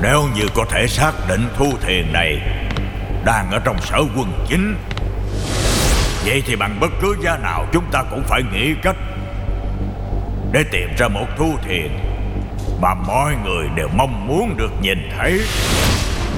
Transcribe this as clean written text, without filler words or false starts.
Nếu như có thể xác định Thu Thiền này đang ở trong sở quân chính, vậy thì bằng bất cứ giá nào chúng ta cũng phải nghĩ cách để tìm ra một Thu Thiền mà mọi người đều mong muốn được nhìn thấy.